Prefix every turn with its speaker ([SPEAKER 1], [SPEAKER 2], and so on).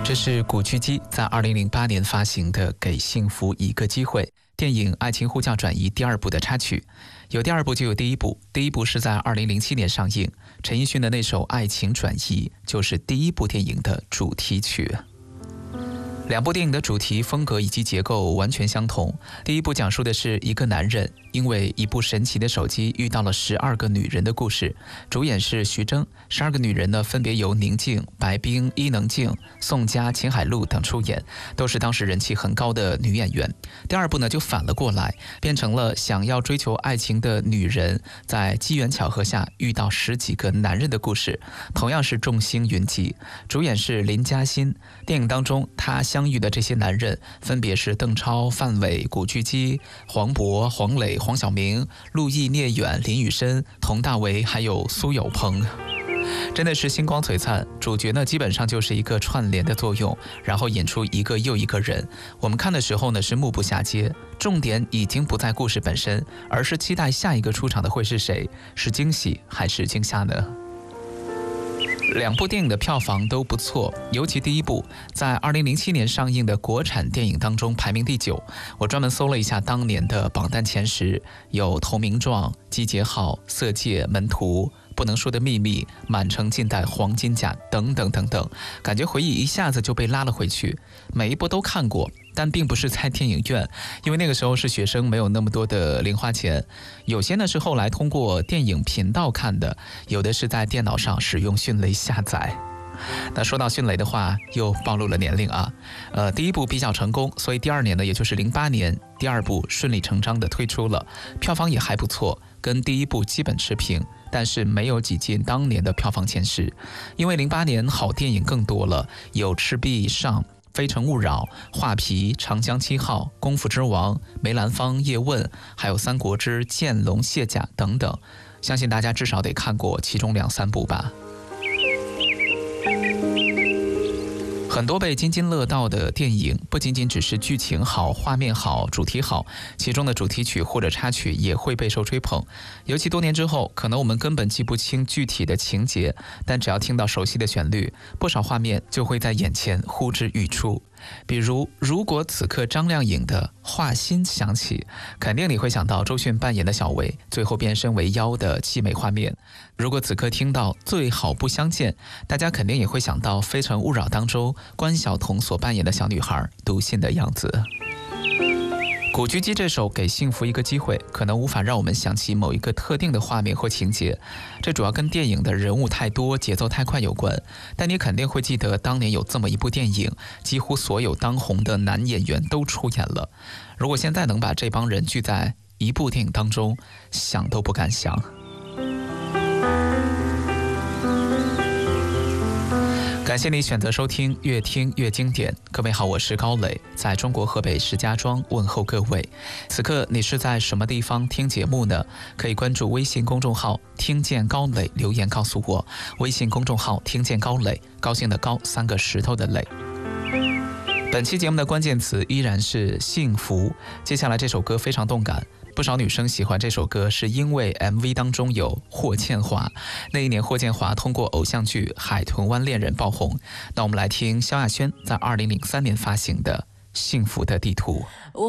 [SPEAKER 1] 这是古巨基在2008年发行的《给幸福一个机会》电影《爱情呼叫转移》第二部的插曲。有第二部就有第一部，第一部是在2007年上映，陈奕迅的那首《爱情转移》就是第一部电影的主题曲。两部电影的主题风格以及结构完全相同。第一部讲述的是一个男人因为一部神奇的手机遇到了12个女人的故事，主演是徐峥。12个女人呢，分别由宁静、白冰、伊能静、宋佳、秦海璐等出演，都是当时人气很高的女演员。第二部呢就反了过来，变成了想要追求爱情的女人在机缘巧合下遇到10几个男人的故事，同样是众星云集，主演是林嘉欣。电影当中她相遇的这些男人分别是邓超、范伟、古巨基、黄渤、黄磊、黄晓明、陆毅、聂远、林宇深、佟大为还有苏有朋。真的是星光璀璨，主角呢基本上就是一个串联的作用，然后引出一个又一个人。我们看的时候呢是目不暇接，重点已经不在故事本身，而是期待下一个出场的会是谁，是惊喜还是惊吓呢？两部电影的票房都不错，尤其第一部在2007年上映的国产电影当中排名第9。我专门搜了一下当年的榜单前10，有《投名状》、《集结号》、《色戒》、《门徒》、不能说的秘密、满城尽带黄金甲等等等等，感觉回忆一下子就被拉了回去。每一部都看过，但并不是在电影院，因为那个时候是学生，没有那么多的零花钱。有些呢是后来通过电影频道看的，有的是在电脑上使用迅雷下载。那说到迅雷的话，又暴露了年龄啊。第一部比较成功，所以第二年呢，也就是08年，第二部顺理成章的推出了，票房也还不错，跟第一部基本持平，但是没有挤进当年的票房前10。因为08年好电影更多了，有《赤壁上》、《非诚勿扰》、画皮、长江7号、功夫之王、梅兰芳、叶问，还有三国之剑龙卸甲等等，相信大家至少得看过其中2、3部吧。很多被津津乐道的电影不仅仅只是剧情好、画面好、主题好，其中的主题曲或者插曲也会备受追捧。尤其多年之后，可能我们根本记不清具体的情节，但只要听到熟悉的旋律，不少画面就会在眼前呼之欲出。比如，如果此刻张靓颖的《画心》响起，肯定你会想到周迅扮演的小薇最后变身为妖的凄美画面。如果此刻听到《最好不相见》，大家肯定也会想到《非诚勿扰》当中关晓彤所扮演的小女孩读信的样子。古巨基这首《给幸福一个机会》可能无法让我们想起某一个特定的画面或情节，这主要跟电影的人物太多、节奏太快有关。但你肯定会记得当年有这么一部电影，几乎所有当红的男演员都出演了。如果现在能把这帮人聚在一部电影当中，想都不敢想。感谢你选择收听越听越经典。各位好，我是高磊，在中国河北石家庄问候各位。此刻你是在什么地方听节目呢？可以关注微信公众号听见高磊，留言告诉我。微信公众号听见高磊，高兴的高，3个石头的磊。本期节目的关键词依然是幸福。接下来这首歌非常动感，不少女生喜欢这首歌是因为 MV 当中有霍建华。那一年霍建华通过偶像剧《海豚湾恋人》爆红。那我们来听萧亚轩在2003年发行的《幸福的地图》。